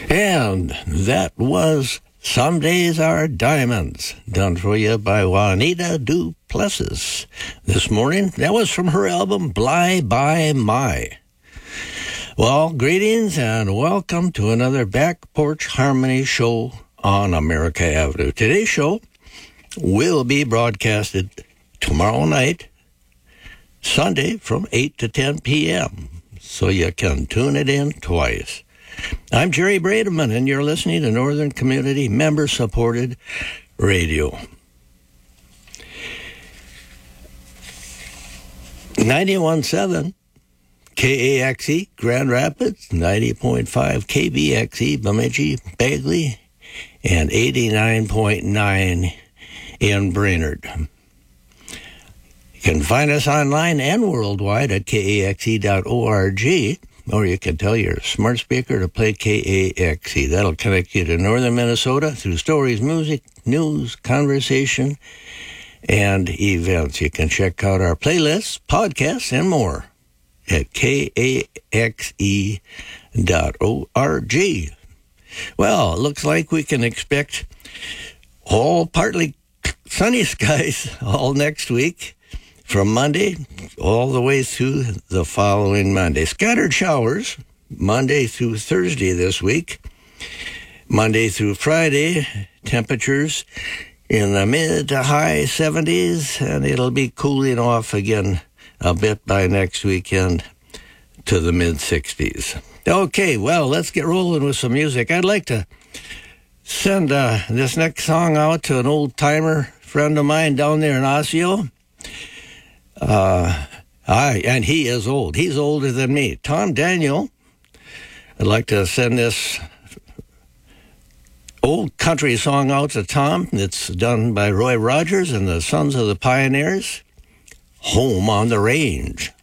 And that was Some Days Are Diamonds, done for you by Juanita Duplessis this morning. That was from her album, Bly by My. Well, greetings and welcome to another Back Porch Harmony show on America Avenue. Today's show will be broadcasted tomorrow night, Sunday, from 8 to 10 p.m., so you can tune it in twice. I'm Jerry Brademan, and you're listening to Northern Community Member-Supported Radio. 91.7 KAXE, Grand Rapids, 90.5 KBXE, Bemidji, Bagley, and 89.9 in Brainerd. You can find us online and worldwide at kaxe.org, or you can tell your smart speaker to play KAXE. That'll connect you to northern Minnesota through stories, music, news, conversation, and events. You can check out our playlists, podcasts, and more at kaxe.org. Well, it looks like we can expect all partly sunny skies all next week, from Monday all the way through the following Monday. Scattered showers Monday through Thursday this week. Monday through Friday, temperatures in the mid to high 70s, and it'll be cooling off again a bit by next weekend to the mid 60s. Okay, well, let's get rolling with some music. I'd like to send this next song out to an old-timer friend of mine down there in Osseo. And he is old. He's older than me. Tom Daniel. I'd like to send this old country song out to Tom. It's done by Roy Rogers and the Sons of the Pioneers. Home on the Range.